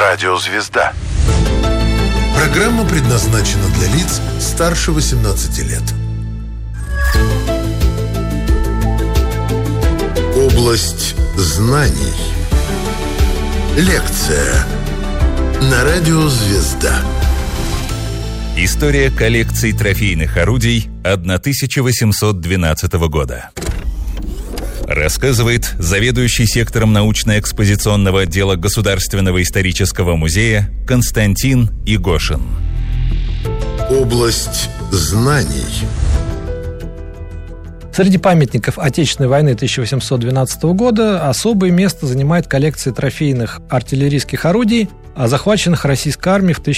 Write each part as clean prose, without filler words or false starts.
Радиозвезда. Программа предназначена для лиц старше 18 лет. Область знаний. Лекция на Радиозвезда. История коллекций трофейных орудий 1812 года. Рассказывает заведующий сектором научно-экспозиционного отдела Государственного исторического музея Константин Игошин. Область знаний. Среди памятников Отечественной войны 1812 года особое место занимает коллекция трофейных артиллерийских орудий, захваченных российской армией в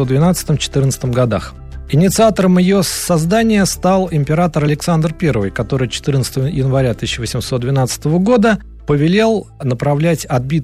1812-14 годах. Инициатором ее создания стал император Александр I, который 14 января 1812 года повелел направлять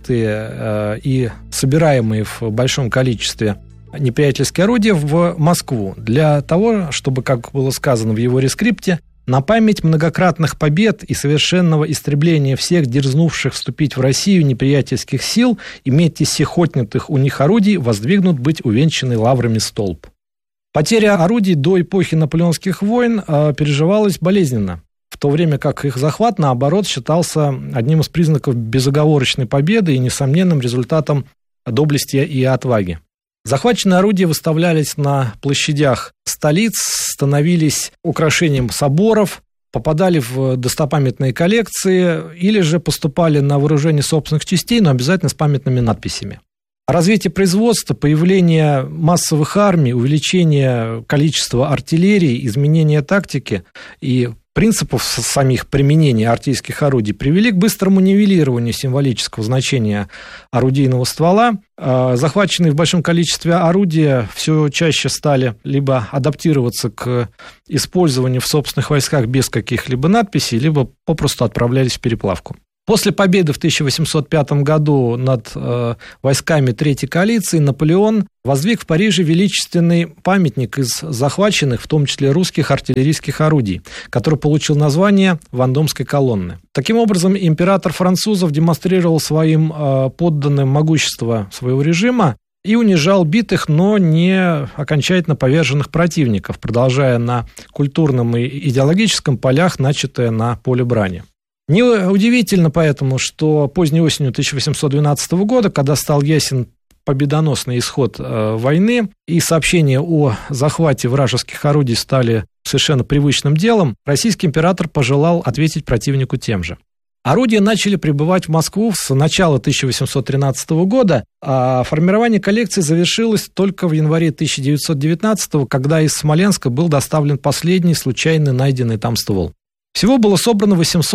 отбитые и собираемые в большом количестве неприятельские орудия в Москву для того, чтобы, как было сказано в его рескрипте, на память многократных побед и совершенного истребления всех дерзнувших вступить в Россию неприятельских сил, иметь из сих отнятых у них орудий, воздвигнут быть увенчанный лаврами столб. Потеря орудий до эпохи наполеонских войн переживалась болезненно, в то время как их захват, наоборот, считался одним из признаков безоговорочной победы и несомненным результатом доблести и отваги. Захваченные орудия выставлялись на площадях столиц, становились украшением соборов, попадали в достопамятные коллекции или же поступали на вооружение собственных частей, но обязательно с памятными надписями. Развитие производства, появление массовых армий, увеличение количества артиллерии, изменение тактики и принципов самих применения артиллерийских орудий привели к быстрому нивелированию символического значения орудийного ствола. Захваченные в большом количестве орудия все чаще стали либо адаптироваться к использованию в собственных войсках без каких-либо надписей, либо попросту отправлялись в переплавку. После победы в 1805 году над войсками Третьей коалиции Наполеон воздвиг в Париже величественный памятник из захваченных, в том числе русских, артиллерийских орудий, который получил название Вандомской колонны. Таким образом, император французов демонстрировал своим подданным могущество своего режима и унижал битых, но не окончательно поверженных противников, продолжая на культурном и идеологическом полях начатое на поле брани. Неудивительно поэтому, что поздней осенью 1812 года, когда стал ясен победоносный исход войны и сообщения о захвате вражеских орудий стали совершенно привычным делом, российский император пожелал ответить противнику тем же. Орудия начали прибывать в Москву с начала 1813 года, а формирование коллекции завершилось только в январе 1919, когда из Смоленска был доставлен последний случайно найденный там ствол. Всего было собрано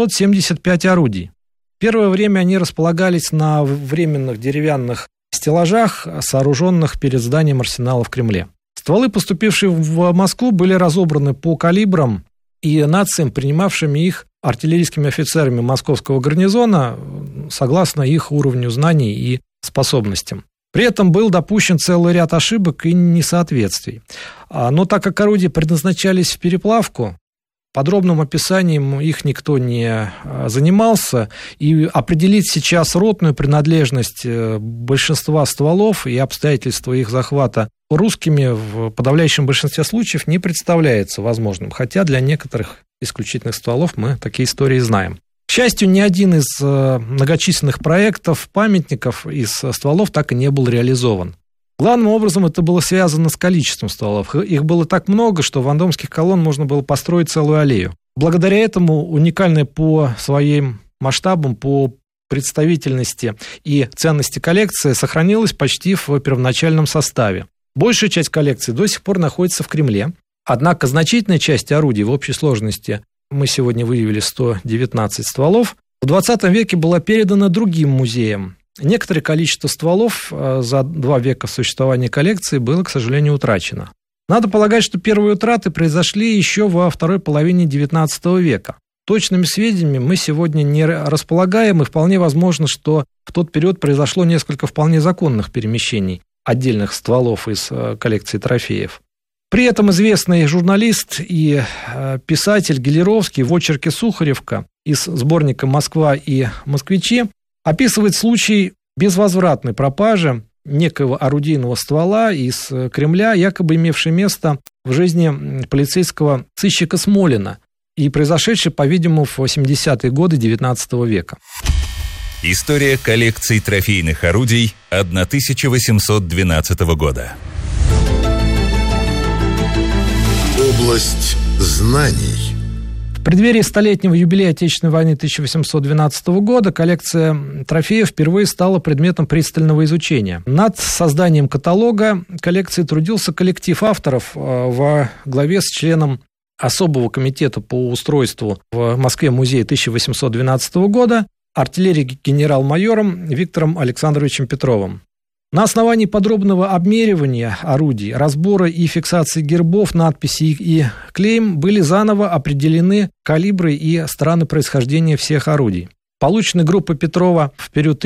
875 орудий. Первое время они располагались на временных деревянных стеллажах, сооруженных перед зданием арсенала в Кремле. Стволы, поступившие в Москву, были разобраны по калибрам и нациям, принимавшими их артиллерийскими офицерами московского гарнизона, согласно их уровню знаний и способностям. При этом был допущен целый ряд ошибок и несоответствий. Но так как орудия предназначались в переплавку, подробным описанием их никто не занимался, и определить сейчас ротную принадлежность большинства стволов и обстоятельства их захвата русскими в подавляющем большинстве случаев не представляется возможным, хотя для некоторых исключительных стволов мы такие истории знаем. К счастью, ни один из многочисленных проектов памятников из стволов так и не был реализован. Главным образом это было связано с количеством стволов. Их было так много, что вандомских колонн можно было построить целую аллею. Благодаря этому уникальная по своим масштабам, по представительности и ценности коллекция сохранилась почти в первоначальном составе. Большая часть коллекции до сих пор находится в Кремле, однако значительная часть орудий в общей сложности, мы сегодня выявили 119 стволов, в 20 веке была передана другим музеям. Некоторое количество стволов за 2 века существования коллекции было, к сожалению, утрачено. Надо полагать, что первые утраты произошли еще во второй половине XIX века. Точными сведениями мы сегодня не располагаем, и вполне возможно, что в тот период произошло несколько вполне законных перемещений отдельных стволов из коллекции трофеев. При этом известный журналист и писатель Гелеровский в очерке «Сухаревка» из сборника «Москва и москвичи» описывает случай безвозвратной пропажи некоего орудийного ствола из Кремля, якобы имевший место в жизни полицейского сыщика Смолина и произошедший, по-видимому, в 80-е годы XIX века. История коллекций трофейных орудий 1812 года. Область знаний. В преддверии столетнего юбилея Отечественной войны 1812 года коллекция трофеев впервые стала предметом пристального изучения. Над созданием каталога коллекции трудился коллектив авторов во главе с членом особого комитета по устройству в Москве музея 1812 года артиллерий-генерал-майором Виктором Александровичем Петровым. На основании подробного обмеривания орудий, разбора и фиксации гербов, надписей и клейм были заново определены калибры и страны происхождения всех орудий. Полученные группой Петрова в период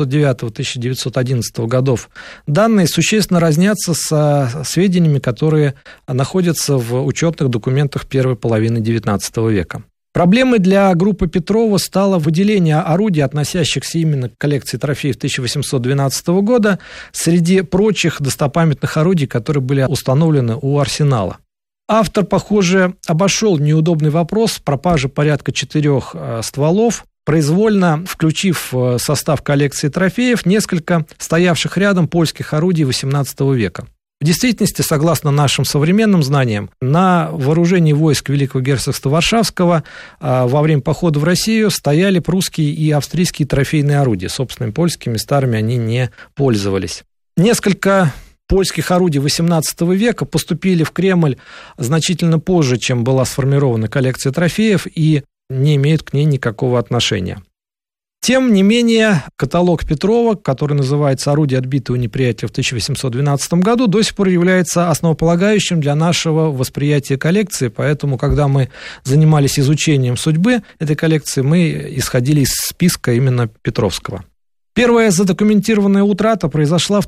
1909-1911 годов данные существенно разнятся со сведениями, которые находятся в учетных документах первой половины XIX века. Проблемой для группы Петрова стало выделение орудий, относящихся именно к коллекции трофеев 1812 года, среди прочих достопамятных орудий, которые были установлены у арсенала. Автор, похоже, обошел неудобный вопрос пропажи порядка 4 стволов, произвольно включив в состав коллекции трофеев несколько стоявших рядом польских орудий XVIII века. В действительности, согласно нашим современным знаниям, на вооружении войск Великого герцогства Варшавского во время похода в Россию стояли прусские и австрийские трофейные орудия. Собственно, польскими старыми они не пользовались. Несколько польских орудий XVIII века поступили в Кремль значительно позже, чем была сформирована коллекция трофеев, и не имеют к ней никакого отношения. Тем не менее, каталог Петрова, который называется «Орудия, отбитые у неприятеля в 1812 году», до сих пор является основополагающим для нашего восприятия коллекции, поэтому, когда мы занимались изучением судьбы этой коллекции, мы исходили из списка именно Петровского. Первая задокументированная утрата произошла в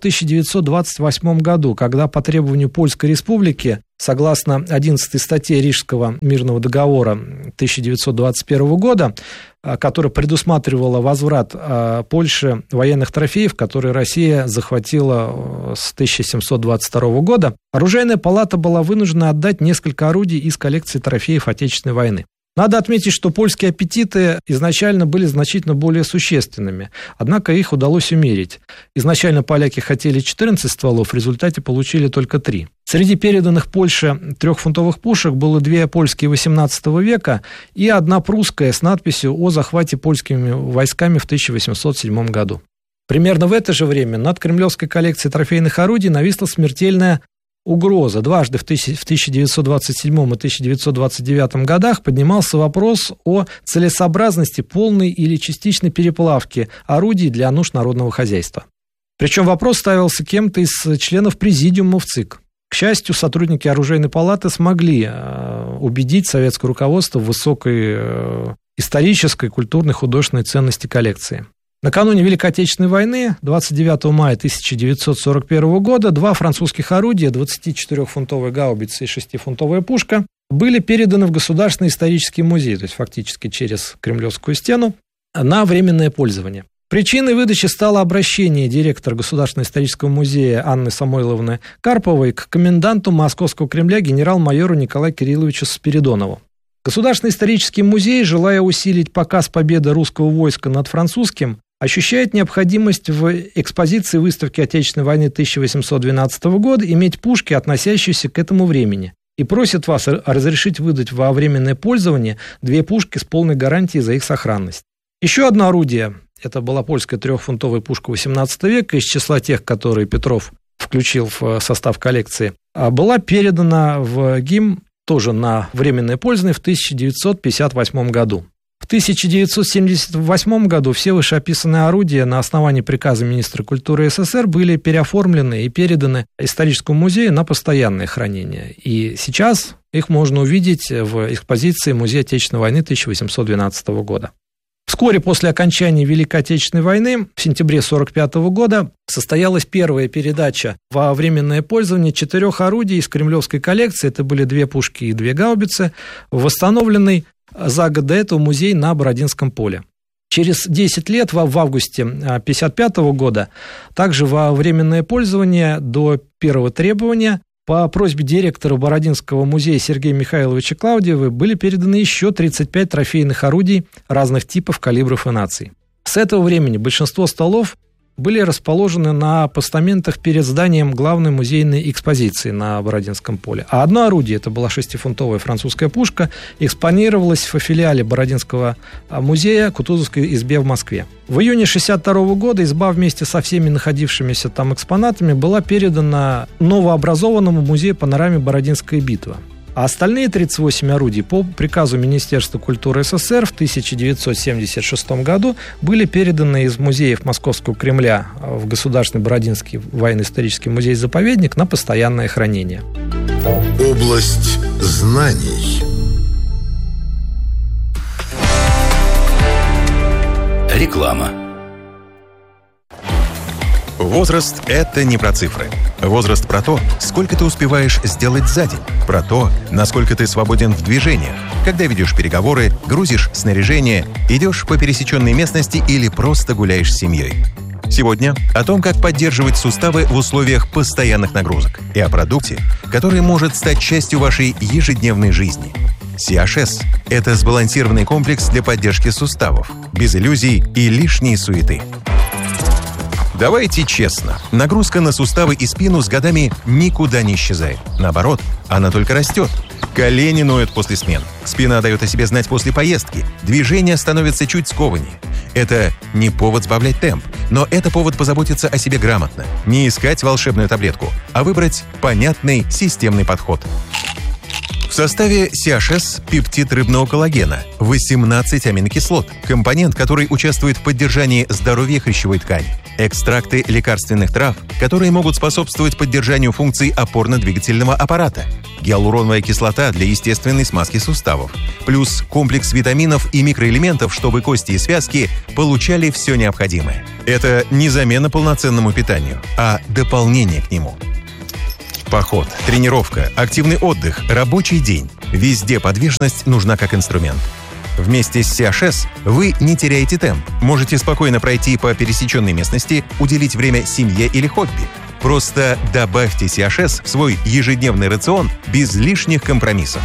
1928 году, когда по требованию Польской Республики, согласно 11 статье Рижского мирного договора 1921 года, которая предусматривала возврат Польше военных трофеев, которые Россия захватила с 1722 года, оружейная палата была вынуждена отдать несколько орудий из коллекции трофеев Отечественной войны. Надо отметить, что польские аппетиты изначально были значительно более существенными, однако их удалось умерить. Изначально поляки хотели 14 стволов, в результате получили только 3. Среди переданных Польше 3-фунтовых пушек было 2 польские XVIII века и 1 прусская с надписью о захвате польскими войсками в 1807 году. Примерно в это же время над кремлевской коллекцией трофейных орудий нависла смертельная угроза. Дважды в 1927 и 1929 годах поднимался вопрос о целесообразности полной или частичной переплавки орудий для нужд народного хозяйства. Причем вопрос ставился кем-то из членов президиума ВЦИК. К счастью, сотрудники оружейной палаты смогли убедить советское руководство в высокой исторической, культурной, художественной ценности коллекции. Накануне Великой Отечественной войны, 29 мая 1941 года, 2 французских орудия, 24-фунтовая гаубица и 6-фунтовая пушка, были переданы в Государственный исторический музей, то есть фактически через Кремлевскую стену, на временное пользование. Причиной выдачи стало обращение директора Государственного исторического музея Анны Самойловны Карповой к коменданту Московского Кремля генерал-майору Николаю Кирилловичу Спиридонову. Государственный исторический музей, желая усилить показ победы русского войска над французским, ощущает необходимость в экспозиции выставки Отечественной войны 1812 года иметь пушки, относящиеся к этому времени, и просит вас разрешить выдать во временное пользование 2 пушки с полной гарантией за их сохранность. Еще одно орудие, это была польская 3-фунтовая пушка XVIII века, из числа тех, которые Петров включил в состав коллекции, была передана в ГИМ тоже на временное пользование в 1958 году. В 1978 году все вышеописанные орудия на основании приказа министра культуры СССР были переоформлены и переданы историческому музею на постоянное хранение. И сейчас их можно увидеть в экспозиции Музея Отечественной войны 1812 года. Вскоре после окончания Великой Отечественной войны, в сентябре 1945 года, состоялась первая передача во временное пользование 4 орудий из кремлевской коллекции, это были 2 пушки и 2 гаубицы, в восстановленный за год до этого музей на Бородинском поле. Через 10 лет, в августе 1955 года, также во временное пользование до первого требования по просьбе директора Бородинского музея Сергея Михайловича Клаудиева были переданы еще 35 трофейных орудий разных типов, калибров и наций. С этого времени большинство столов были расположены на постаментах перед зданием главной музейной экспозиции на Бородинском поле. А одно орудие, это была 6-фунтовая французская пушка, экспонировалось в филиале Бородинского музея Кутузовской избе в Москве. В июне 1962 года изба вместе со всеми находившимися там экспонатами была передана новообразованному музею панораме «Бородинская битва». А остальные 38 орудий по приказу Министерства культуры СССР в 1976 году были переданы из музеев Московского Кремля в Государственный Бородинский военно-исторический музей-заповедник на постоянное хранение. Область знаний. Реклама. Возраст – это не про цифры. Возраст про то, сколько ты успеваешь сделать за день. Про то, насколько ты свободен в движениях. Когда ведешь переговоры, грузишь снаряжение, идешь по пересеченной местности или просто гуляешь с семьей. Сегодня о том, как поддерживать суставы в условиях постоянных нагрузок. И о продукте, который может стать частью вашей ежедневной жизни. CHS – это сбалансированный комплекс для поддержки суставов, без иллюзий и лишней суеты. Давайте честно, нагрузка на суставы и спину с годами никуда не исчезает. Наоборот, она только растет. Колени ноют после смен, спина дает о себе знать после поездки, движения становятся чуть скованнее. Это не повод сбавлять темп, но это повод позаботиться о себе грамотно. Не искать волшебную таблетку, а выбрать понятный системный подход. В составе CHS пептид рыбного коллагена, 18 аминокислот, компонент, который участвует в поддержании здоровья хрящевой ткани, экстракты лекарственных трав, которые могут способствовать поддержанию функций опорно-двигательного аппарата, гиалуроновая кислота для естественной смазки суставов, плюс комплекс витаминов и микроэлементов, чтобы кости и связки получали все необходимое. Это не замена полноценному питанию, а дополнение к нему. Поход, тренировка, активный отдых, рабочий день. Везде подвижность нужна как инструмент. Вместе с CHS вы не теряете темп. Можете спокойно пройти по пересеченной местности, уделить время семье или хобби. Просто добавьте CHS в свой ежедневный рацион без лишних компромиссов.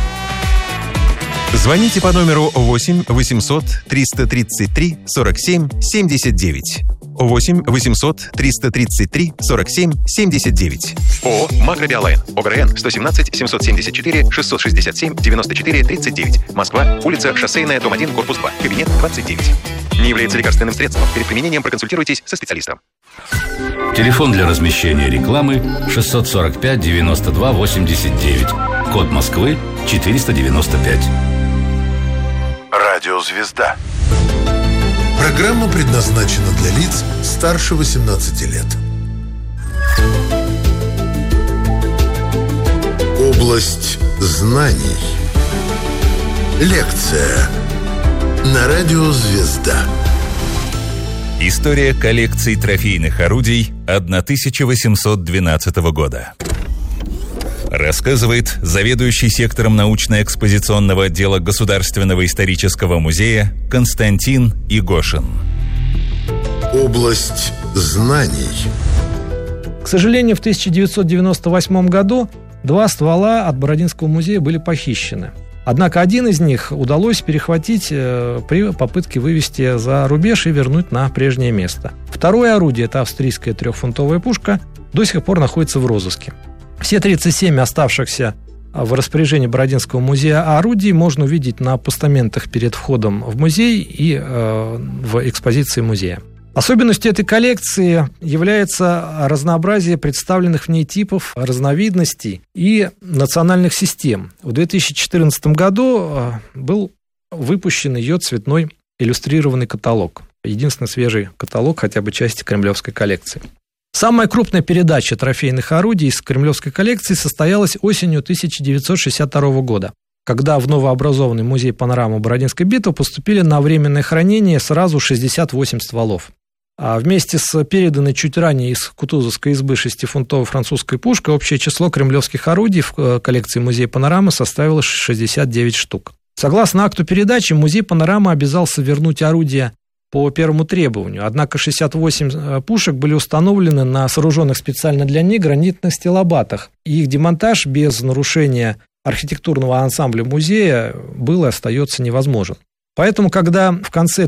Звоните по номеру 8 800 333 47 79. 8 800 333 47 79. ООО «Макробиолайн». ОГРН 117 774 667 94 39. Москва. Улица Шоссейная, дом 1, корпус 2. Кабинет 29. Не является лекарственным средством. Перед применением проконсультируйтесь со специалистом. Телефон для размещения рекламы 645 92 89. Код Москвы 495. Радиозвезда. Программа предназначена для лиц старше 18 лет. Область знаний. Лекция на радио «Звезда». История коллекций трофейных орудий 1812 года. Рассказывает заведующий сектором научно-экспозиционного отдела Государственного исторического музея Константин Игошин. Область знаний. К сожалению, в 1998 году 2 ствола от Бородинского музея были похищены. Однако один из них удалось перехватить при попытке вывести за рубеж и вернуть на прежнее место. Второе орудие, это австрийская 3-фунтовая пушка, до сих пор находится в розыске. Все 37 оставшихся в распоряжении Бородинского музея орудий можно увидеть на постаментах перед входом в музей и в экспозиции музея. Особенностью этой коллекции является разнообразие представленных в ней типов, разновидностей и национальных систем. В 2014 году был выпущен ее цветной иллюстрированный каталог. Единственный свежий каталог хотя бы части кремлевской коллекции. Самая крупная передача трофейных орудий из кремлевской коллекции состоялась осенью 1962 года, когда в новообразованный музей панорамы Бородинской битвы поступили на временное хранение сразу 68 стволов. А вместе с переданной чуть ранее из Кутузовской избы 6-фунтовой французской пушкой общее число кремлевских орудий в коллекции музея панорамы составило 69 штук. Согласно акту передачи, музей панорамы обязался вернуть орудия по первому требованию. Однако 68 пушек были установлены на сооруженных специально для них гранитных стилобатах. И их демонтаж без нарушения архитектурного ансамбля музея был и остается невозможен. Поэтому, когда в конце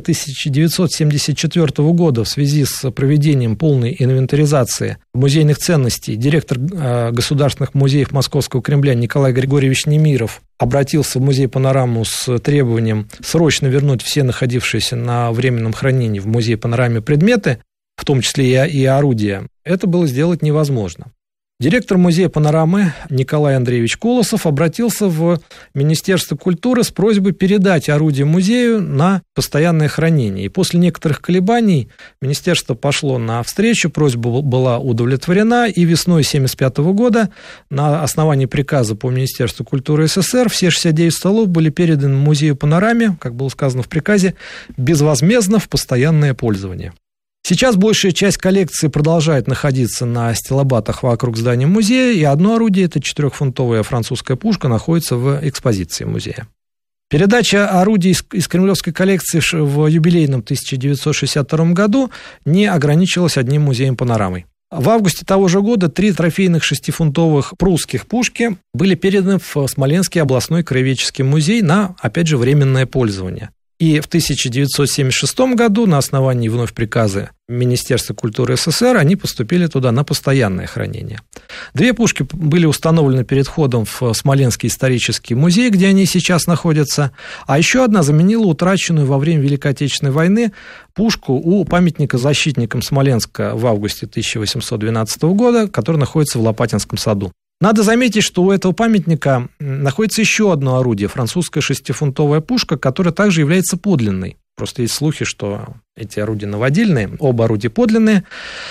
1974 года в связи с проведением полной инвентаризации музейных ценностей директор Государственных музеев Московского Кремля Николай Григорьевич Немиров обратился в музей «Панораму» с требованием срочно вернуть все находившиеся на временном хранении в музее «Панораме» предметы, в том числе и орудия, это было сделать невозможно. Директор музея «Панорамы» Николай Андреевич Колосов обратился в Министерство культуры с просьбой передать орудие музею на постоянное хранение. И после некоторых колебаний министерство пошло навстречу, просьба была удовлетворена, и весной 1975 года на основании приказа по Министерству культуры СССР все 69 столов были переданы музею «Панораме», как было сказано в приказе, безвозмездно в постоянное пользование. Сейчас большая часть коллекции продолжает находиться на стилобатах вокруг здания музея, и одно орудие, это 4-фунтовая французская пушка, находится в экспозиции музея. Передача орудий из кремлевской коллекции в юбилейном 1962 году не ограничилась одним музеем «Панорамой». В августе того же года 3 трофейных 6-фунтовых прусских пушки были переданы в Смоленский областной краеведческий музей на, опять же, временное пользование. И в 1976 году на основании вновь приказа Министерства культуры СССР они поступили туда на постоянное хранение. 2 пушки были установлены перед входом в Смоленский исторический музей, где они сейчас находятся, а еще одна заменила утраченную во время Великой Отечественной войны пушку у памятника защитникам Смоленска в августе 1812 года, который находится в Лопатинском саду. Надо заметить, что у этого памятника находится еще одно орудие, французская 6-фунтовая пушка, которая также является подлинной. Просто есть слухи, что эти орудия новодельные, оба орудия подлинные,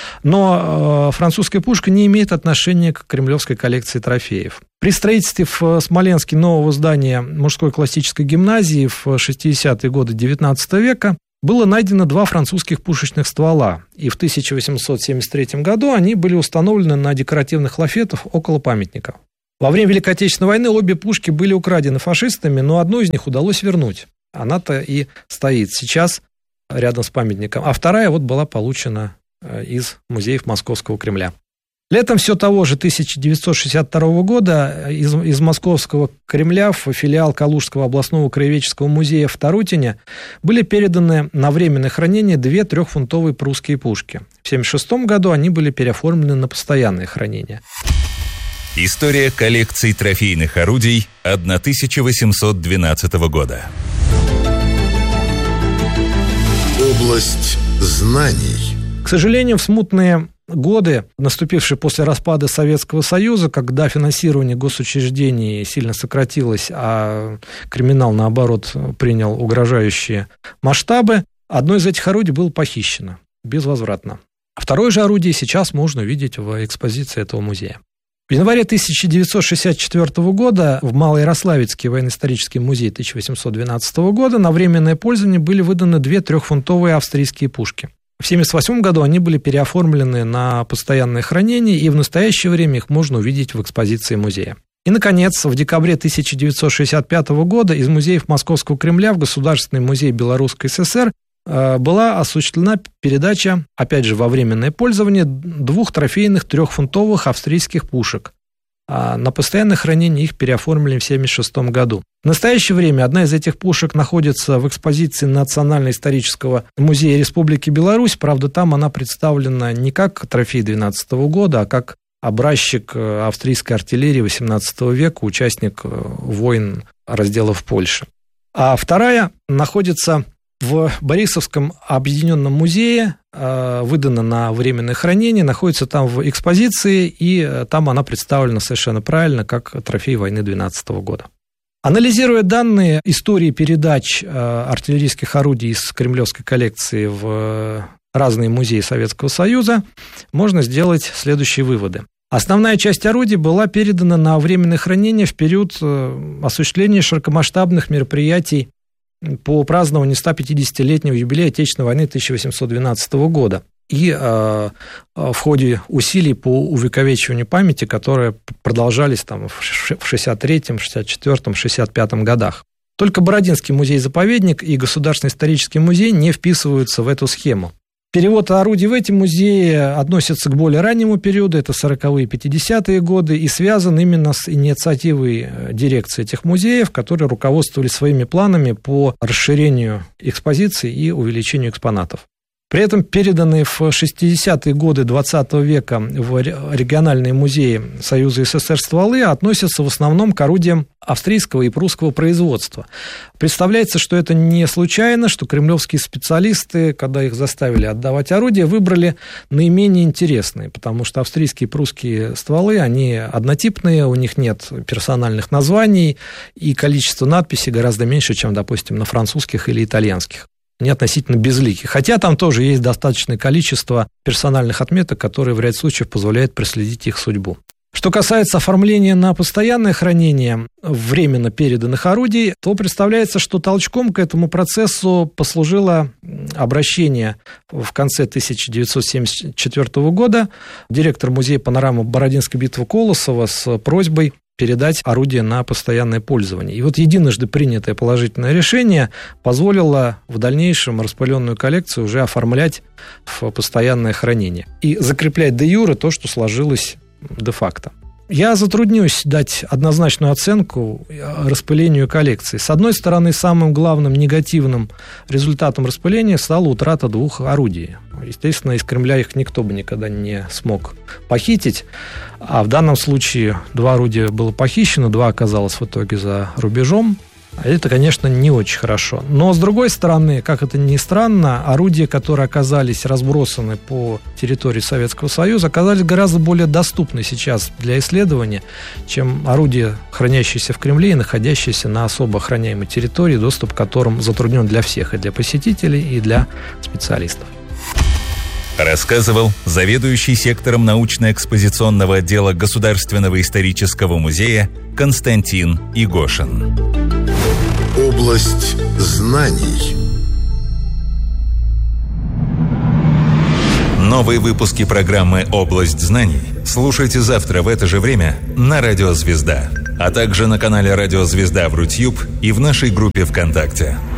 но французская пушка не имеет отношения к кремлевской коллекции трофеев. При строительстве в Смоленске нового здания мужской классической гимназии в 60-е годы XIX века было найдено 2 французских пушечных ствола, и в 1873 году они были установлены на декоративных лафетах около памятника. Во время Великой Отечественной войны обе пушки были украдены фашистами, но одну из них удалось вернуть. Она-то и стоит сейчас рядом с памятником, а вторая была получена из музеев Московского Кремля. Летом все того же 1962 года из Московского Кремля в филиал Калужского областного краеведческого музея в Тарутине были переданы на временное хранение 2 3-фунтовые прусские пушки. В 1976 году они были переоформлены на постоянное хранение. История коллекций трофейных орудий 1812 года. Область знаний. К сожалению, в смутные годы, наступившие после распада Советского Союза, когда финансирование госучреждений сильно сократилось, а криминал, наоборот, принял угрожающие масштабы, одно из этих орудий было похищено безвозвратно. Второе же орудие сейчас можно увидеть в экспозиции этого музея. В январе 1964 года в Малоярославецкий военно-исторический музей 1812 года на временное пользование были выданы 2 3-фунтовые австрийские пушки. В 1978 году они были переоформлены на постоянное хранение, и в настоящее время их можно увидеть в экспозиции музея. И, наконец, в декабре 1965 года из музеев Московского Кремля в Государственный музей Белорусской ССР была осуществлена передача, опять же, во временное пользование 2 трофейных 3-фунтовых австрийских пушек. На постоянное хранение их переоформили в 1976 году. В настоящее время одна из этих пушек находится в экспозиции Национально-исторического музея Республики Беларусь. Правда, там она представлена не как трофей 12 года, а как образчик австрийской артиллерии XVIII века, участник войн разделов Польши. А вторая находится в Борисовском объединенном музее, выдана на временное хранение, находится там в экспозиции, и там она представлена совершенно правильно, как трофей войны 12 года. Анализируя данные истории передач артиллерийских орудий из кремлевской коллекции в разные музеи Советского Союза, можно сделать следующие выводы. Основная часть орудий была передана на временное хранение в период осуществления широкомасштабных мероприятий по празднованию 150-летнего юбилея Отечественной войны 1812 года и в ходе усилий по увековечиванию памяти, которые продолжались там в 63-м, 64-м, 65-м годах. Только Бородинский музей-заповедник и Государственный исторический музей не вписываются в эту схему. Перевод орудий в эти музеи относится к более раннему периоду, это 40-е и 50-е годы, и связан именно с инициативой дирекции этих музеев, которые руководствовались своими планами по расширению экспозиций и увеличению экспонатов. При этом переданные в 60-е годы XX века в региональные музеи Союза СССР стволы относятся в основном к орудиям австрийского и прусского производства. Представляется, что это не случайно, что кремлевские специалисты, когда их заставили отдавать орудия, выбрали наименее интересные, потому что австрийские и прусские стволы, они однотипные, у них нет персональных названий, и количество надписей гораздо меньше, чем, допустим, на французских или итальянских. Не относительно безликих. Хотя там тоже есть достаточное количество персональных отметок, которые в ряде случаев позволяют проследить их судьбу. Что касается оформления на постоянное хранение временно переданных орудий, то представляется, что толчком к этому процессу послужило обращение в конце 1974 года директор музея панорамы Бородинской битвы Колосова с просьбой передать орудие на постоянное пользование. И вот единожды принятое положительное решение позволило в дальнейшем распыленную коллекцию уже оформлять в постоянное хранение и закреплять де-юре то, что сложилось де-факто. Я затруднюсь дать однозначную оценку распылению коллекции. С одной стороны, самым главным негативным результатом распыления стала утрата 2 орудий. Естественно, из Кремля их никто бы никогда не смог похитить, а в данном случае 2 орудия было похищено, 2 оказалось в итоге за рубежом. А это, конечно, не очень хорошо. Но, с другой стороны, как это ни странно, орудия, которые оказались разбросаны по территории Советского Союза, оказались гораздо более доступны сейчас для исследования, чем орудия, хранящиеся в Кремле и находящиеся на особо охраняемой территории, доступ к которым затруднен для всех, и для посетителей, и для специалистов. Рассказывал заведующий сектором научно-экспозиционного отдела Государственного исторического музея Константин Игошин. Область знаний. Новые выпуски программы «Область знаний» слушайте завтра в это же время на Радио Звезда, а также на канале Радио Звезда в Рутьюб и в нашей группе ВКонтакте.